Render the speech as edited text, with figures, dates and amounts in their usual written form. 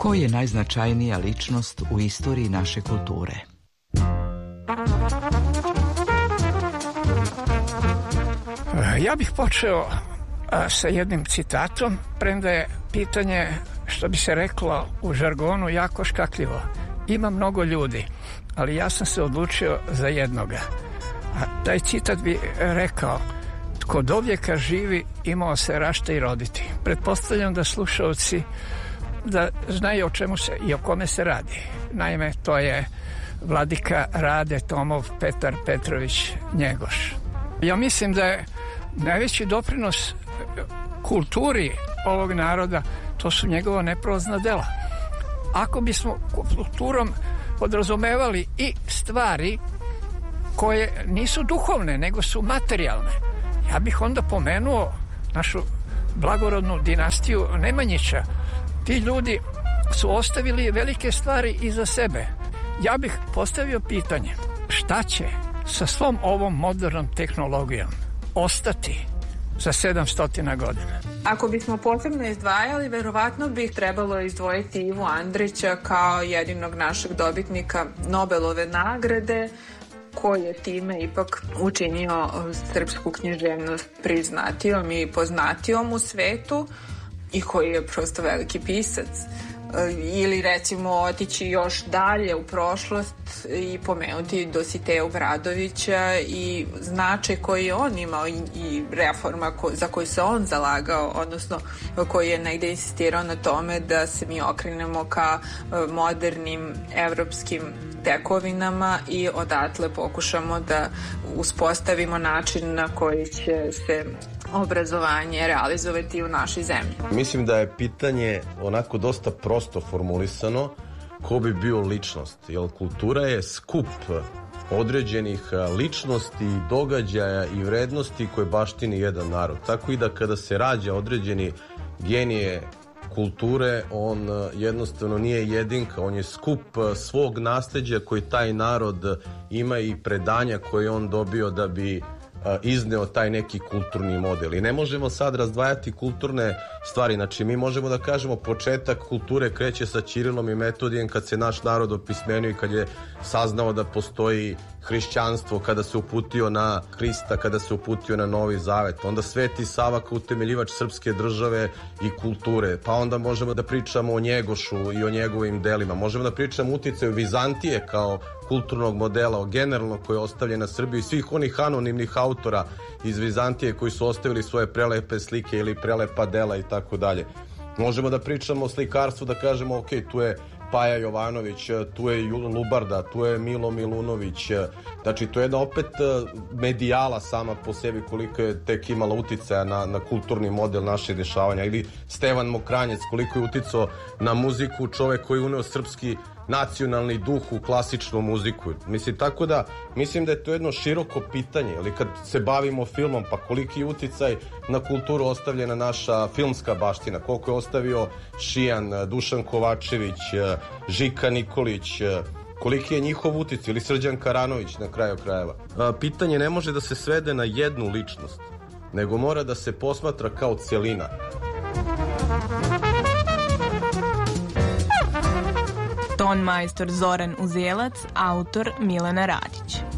Ko je najznačajnija ličnost u istoriji naše kulture? Ja bih počeo sa jednim citatom, premda je pitanje, što bi se reklo u žargonu, jako škakljivo. Ima mnogo ljudi, ali ja sam se odlučio za jednoga. A taj citat bi rekao: tko dovijeka živi, imao se rašta i roditi. Pretpostavljam da slušalci da znaju o čemu se i o kome se radi. Naime, to je vladika Rade Tomov Petar Petrović Njegoš. Ja mislim da je najveći doprinos kulturi ovog naroda, to su njegova neprolazna dela. Ako bismo kulturom podrazumevali i stvari koje nisu duhovne, nego su materijalne, ja bih onda pomenuo našu blagorodnu dinastiju Nemanjića. Ti ljudi su ostavili velike stvari iza sebe. Ja bih postavio pitanje: šta će sa svom ovom modernom tehnologijom ostati za 700 godina? Ako bismo posebno izdvajali, verovatno bih trebalo izdvojiti Ivu Andrića kao jedinog našeg dobitnika Nobelove nagrade, koji je time ipak učinio srpsku književnost priznatijom i poznatijom u svetu i koji je prosto veliki pisac. Ili recimo otići još dalje u prošlost i pomenuti Dositeja Obradovića i značaj koji je on imao i reforma za koju se on zalagao, odnosno koji je negde insistirao na tome da se mi okrenemo ka modernim evropskim tekovinama i odatle pokušamo da uspostavimo način na koji će se obrazovanje realizovati u našoj zemlji. Mislim da je pitanje onako dosta prosto formulisano: ko bi bio ličnost? Jer kultura je skup određenih ličnosti, događaja i vrednosti koje baštini jedan narod. Tako i da kada se rađa određeni genije kulture, on jednostavno nije jedinka, on je skup svog nasleđa koji taj narod ima i predanja koje on dobio da bi izneo taj neki kulturni model. I ne možemo sad razdvajati kulturne stvari. Znači, mi možemo da kažemo početak kulture kreće sa Ćirilom i Metodijem, kad se naš narod opismenio i kad je saznao da postoji hrišćanstvo, kada se uputio na Hrista, kada se uputio na Novi Zavet. Onda Sveti Sava kao utemeljivač srpske države i kulture. Pa onda možemo da pričamo o Njegošu i o njegovim delima. Možemo da pričamo o uticaju Vizantije kao kulturnog modela, generalno koje je ostavljen na Srbiju i svih onih anonimnih autora iz Vizantije koji su ostavili svoje prelepe slike ili prelepa dela i tako dalje. Možemo da pričamo o slikarstvu, da kažemo ok, tu je Paja Jovanović, tu je Lubarda, tu je Milo Milunović. Znači, to je jedna opet medijala sama po sebi koliko je tek imala uticaja na kulturni model naše dešavanja. Ili Stevan Mokranjec, koliko je uticao na muziku, čovek koji je uneo srpski nacionalni duh u klasičnu muziku. Mislim, tako da, mislim da je to jedno široko pitanje, ali kad se bavimo filmom, pa koliki je uticaj na kulturu ostavljena naša filmska baština, koliko je ostavio Šijan, Dušan Kovačević, Žika Nikolić, koliki je njihov uticaj, ili Srđan Karanović na kraju krajeva. Pitanje ne može da se svede na jednu ličnost, nego mora da se posmatra kao celina. Ton majstor Zoran Uzelac, autor Milena Radić.